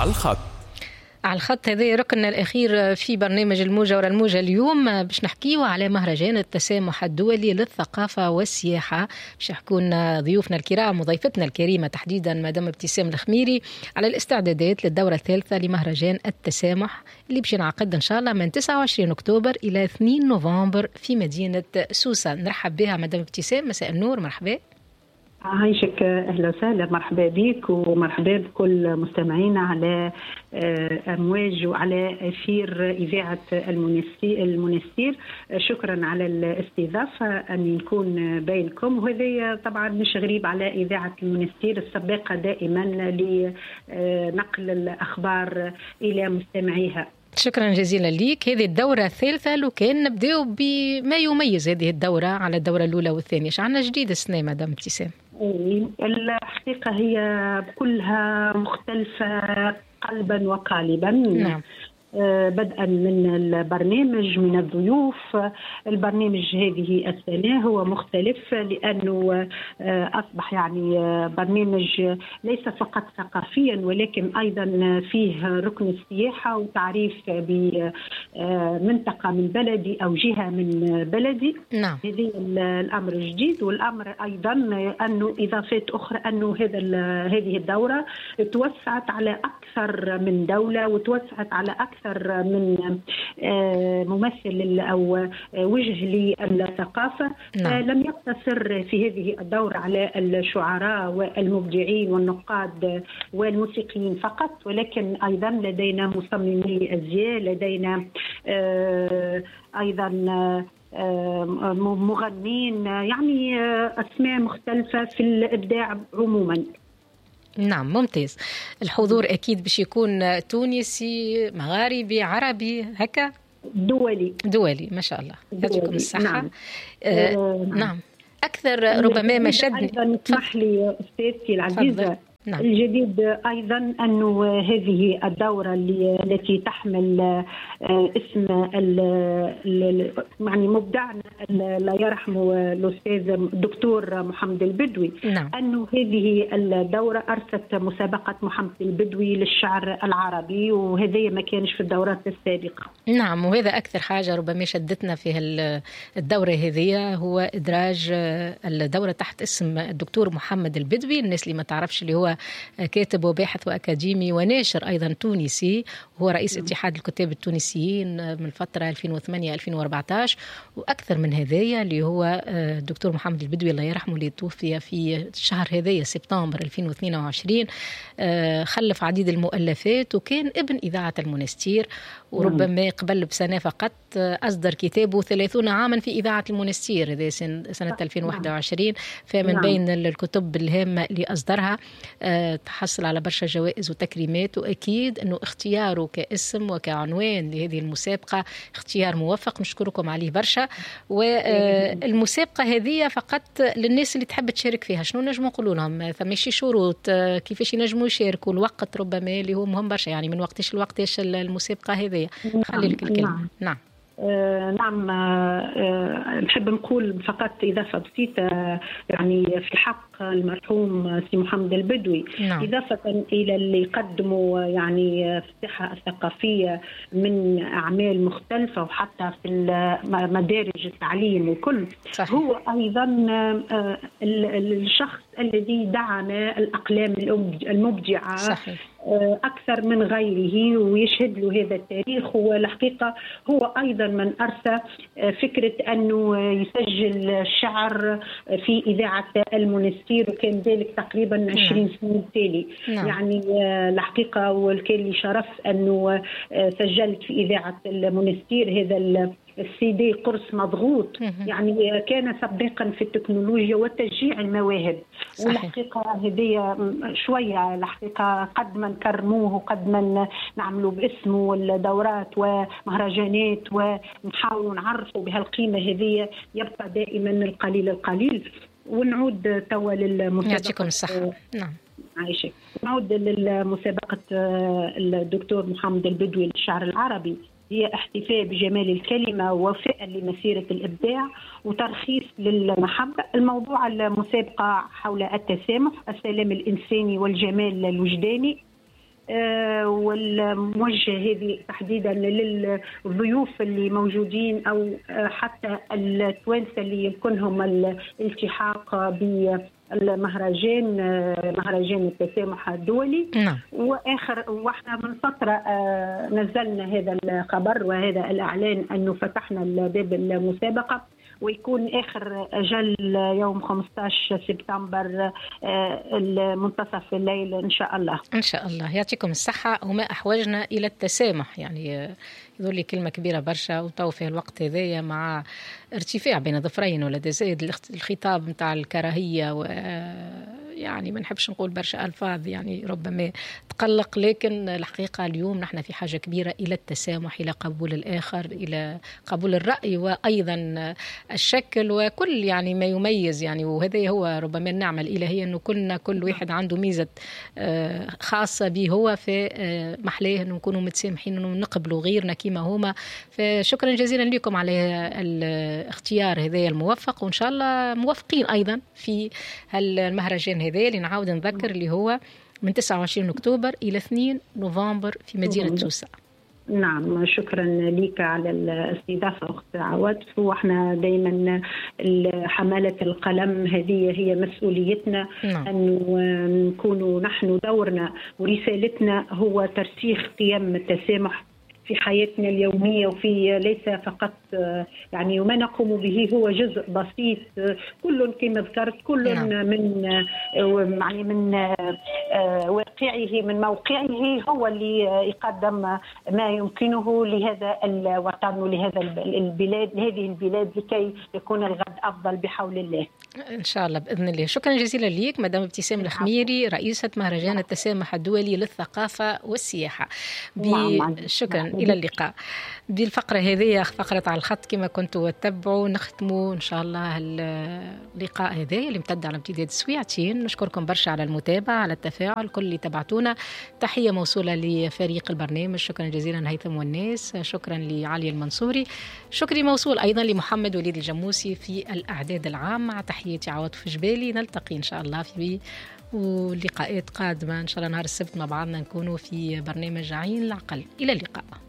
على الخط. على الخط هذا ركننا الأخير في برنامج الموجة ورا الموجة اليوم باش نحكيو على مهرجان التسامح الدولي للثقافة والسياحة. باش يحكون ضيوفنا الكرام وضيفتنا الكريمة تحديدا مدام ابتسام الخميري على الاستعدادات للدورة الثالثة لمهرجان التسامح اللي باش ينعقد إن شاء الله من 29 أكتوبر إلى 2 نوفمبر في مدينة سوسة. نرحب بها مدام ابتسام، مساء النور، مرحبا. عايشك، أهلا وسهلا، مرحبا بك ومرحبا بكل مستمعينا على أمواج وعلى أثير إذاعة المنستير. شكرا على الاستضافة أن نكون بينكم، وهذا طبعا مش غريب على إذاعة المنستير السباقة دائما لنقل الأخبار إلى مستمعيها. شكرا جزيلا ليك. هذه الدورة الثالثة، لو كان نبداو بما يميز هذه الدورة على الدورة الأولى والثانية، شعنا جديد السنة مدام ابتسام؟ الحقيقة هي كلها مختلفة قلبا وقالبا. نعم. بدءا من البرنامج، من الضيوف. البرنامج هذه السنة هو مختلف لأنه أصبح يعني برنامج ليس فقط ثقافيا ولكن أيضا فيه ركن السياحة وتعريف بمنطقة من بلدي أو جهة من بلدي. نعم. هذه الأمر الجديد. والأمر أيضا أنه إضافات أخرى أنه هذه الدورة توسعت على أكثر من دولة وتوسعت على أكثر من ممثل أو وجه للثقافة. نعم. لم يقتصر في هذه الدورة على الشعراء والمبدعين والنقاد والموسيقيين فقط، ولكن أيضا لدينا مصممي أزياء، لدينا أيضا مغنين، يعني أسماء مختلفة في الإبداع عموما. نعم، ممتاز. الحضور أكيد باش يكون تونسي، مغاربي، عربي، هكا دولي ما شاء الله. يعطيكم الصحة. نعم. نعم. أكثر ربما ما شدني أيضا اسمح لي أستاذتي العزيزة. نعم. الجديد أيضا أنه هذه الدورة التي تحمل اسم يعني مبدعنا لا يرحمه الأستاذ الدكتور محمد البدوي. نعم. أنه هذه الدورة أرست مسابقة محمد البدوي للشعر العربي، وهذا ما كانش في الدورات السابقة. نعم، وهذا أكثر حاجة ربما شدتنا في الدورة هذه، هو إدراج الدورة تحت اسم الدكتور محمد البدوي. الناس اللي ما تعرفش اللي هو كاتب وباحث وأكاديمي وناشر أيضا تونسي، وهو رئيس اتحاد الكتاب التونسيين من الفترة 2008-2014. وأكثر من هذايا اللي هو الدكتور محمد البدوي الله يرحمه اللي توفي في شهر هذايا سبتمبر 2022. خلف عديد المؤلفات وكان ابن إذاعة المنستير، وربما قبل بسنة فقط أصدر كتابه 30 عاما في إذاعة المنستير، هذا سنة 2021. فمن بين الكتب الهامة اللي أصدرها تحصل على برشا جوائز وتكريمات، وأكيد أنه اختياره كاسم وكعنوان لهذه المسابقة اختيار موفق، نشكركم عليه برشا. والمسابقة هذه فقط للناس اللي تحب تشارك فيها. شنو نجموا نقولوا لهم؟ ثماشي شروط كيفاش ينجموا يشاركوا؟ الوقت ربما اللي هو مهم برشا، يعني من وقتاش لوقتاش المسابقة هذه؟ خلي لك الكلمة. نعم. نعم. نحب نقول فقط إضافة بسيطة يعني في حق المرحوم سي محمد البدوي. نعم. إضافة إلى اللي قدموا يعني في الساحة الثقافية من أعمال مختلفة وحتى في مدارج التعليم وكل. صحيح. هو أيضا الشخص الذي دعم الأقلام المبدعة. صحيح. أكثر من غيره ويشهد له هذا التاريخ. والحقيقة هو أيضا من أرسى فكرة أنه يسجل الشعر في إذاعة المنستير، وكان ذلك تقريبا 20 سنة تالي. يعني الحقيقة والكان لي شرف أنه سجلت في إذاعة المنستير هذا السيدي قرص مضغوط. يعني كان سباقا في التكنولوجيا وتشجيع المواهب. والحقيقة هذه شوية الحقيقة قد ما نكرموه وقد ما نعملوا باسمه الدورات ومهرجانات ونحاولوا نعرفوا بهالقيمة هذه، يبقى دائما القليل. ونعود توا للمسابقة. يعطيكم الصحة. نعم. عايشك. نعود للمسابقة الدكتور محمد البدوي للشعر العربي. هي احتفاء بجمال الكلمة ووفاء لمسيرة الإبداع وترخيص للمحبة. الموضوع المسابقة حول التسامح، السلام الإنساني والجمال الوجداني. والموجه هذه تحديدا للضيوف اللي موجودين او حتى التوانسه اللي يمكنهم الالتحاق بالمهرجان مهرجان التسامح الدولي. واحنا من فتره نزلنا هذا الخبر وهذا الاعلان انه فتحنا باب المسابقه، ويكون آخر أجل يوم 15 سبتمبر المنتصف الليل إن شاء الله. إن شاء الله. يعطيكم الصحة. وما أحوجنا إلى التسامح، يعني يقول لي كلمة كبيرة برشا، وطو في الوقت هذايا مع ارتفاع بين ظفرين ولا زايد الخطاب متاع الكراهية، يعني ما نحبش نقول برشا ألفاظ يعني ربما تقلق، لكن الحقيقة اليوم نحن في حاجة كبيرة إلى التسامح، إلى قبول الآخر، إلى قبول الرأي، وأيضا الشكل وكل يعني ما يميز يعني. وهذا هو ربما النعمة الإلهية، أنه كل واحد عنده ميزة خاصة به هو، في محلاه أنه نكونوا متسامحين، أنه نقبلوا غيرنا كما هما. فشكرا جزيلا لكم على الاختيار هذا الموفق، وإن شاء الله موفقين أيضا في المهرجان هذا اللي نعاود نذكر اللي هو من 29 أكتوبر إلى 2 نوفمبر في مدينة توسع. نعم، شكرا لك على الاستضافة أخت عواطف. وإحنا دايما حمالة القلم هذه هي مسؤوليتنا. أن نكونوا نحن دورنا ورسالتنا هو ترسيخ قيم التسامح في حياتنا اليومية، وفي ليس فقط يعني ما نقوم به هو جزء بسيط، كل كما ذكرت كل من يعني من واقعه من موقعه هو اللي يقدم ما يمكنه لهذا الوطن ولهذا البلاد لهذه البلاد لكي يكون الغد أفضل بحول الله إن شاء الله بإذن الله. شكرا جزيلا ليك مدام ابتسام الخميري، رئيسة مهرجان التسامح الدولي للثقافة والسياحة. شكرا. إلى اللقاء. بالفقرة هذه فقرة على الخط كما كنتوا تتبعوا، نختموا إن شاء الله اللقاء هذا اللي امتد على امتداد سويعتين. نشكركم برشا على المتابعة، على التفاعل، كل اللي تبعتونا. تحية موصولة لفريق البرنامج، شكرا جزيلا هيثم والناس، شكرا لعلي المنصوري، شكري موصول أيضا لمحمد وليد الجموسي في الأعداد العام. مع تحياتي عواطف جبالي، نلتقي إن شاء الله في ولقاءات قادمة إن شاء الله نهار السبت مع بعضنا، نكونوا في برنامج عين العقل. إلى اللقاء.